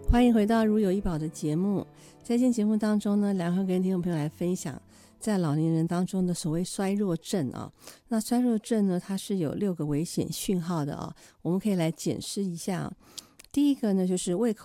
欢迎回到如有医宝的节目。在今天节目当中呢，梁会跟听众朋友来分享在老年人当中的所谓衰弱症啊。那衰弱症呢，它是有6个危险讯号的啊，我们可以来检视一下。第一个呢，就是胃口